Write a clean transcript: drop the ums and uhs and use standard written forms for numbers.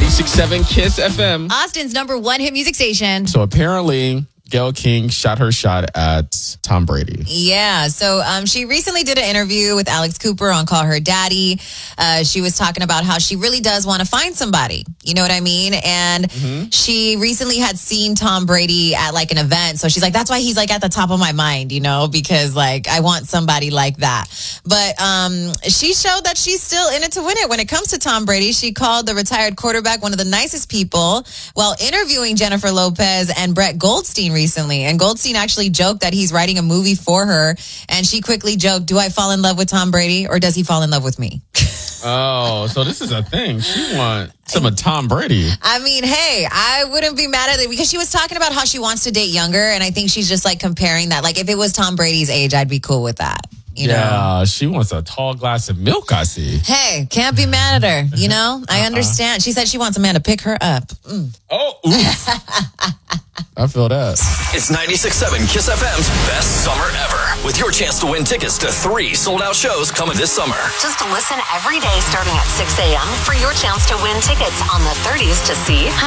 96.7 Kiss FM. Austin's #1 hit music station. So apparently, Gayle King shot her shot at Tom Brady. Yeah, so she recently did an interview with Alex Cooper on Call Her Daddy. She was talking about how she really does want to find somebody. You know what I mean? And she recently had seen Tom Brady at like an event. So she's like, that's why he's like at the top of my mind, you know, because like I want somebody like that. But she showed that she's still in it to win it. When it comes to Tom Brady, she called the retired quarterback one of the nicest people while interviewing Jennifer Lopez and Brett Goldstein recently. And Goldstein actually joked that he's writing a movie for her. And she quickly joked, do I fall in love with Tom Brady or does he fall in love with me? Oh, so this is a thing. She wants some of Tom Brady. I mean, hey, I wouldn't be mad at it because she was talking about how she wants to date younger. And I think she's just like comparing that. Like if it was Tom Brady's age, I'd be cool with that. You know? She wants a tall glass of milk, I see. Hey, can't be mad at her. You know, I understand. She said she wants a man to pick her up. Oh, oof. I feel that. It's 96.7 Kiss FM's best summer ever. With your chance to win tickets to 3 sold-out shows coming this summer. Just listen every day starting at 6 a.m. for your chance to win tickets on the 30s to see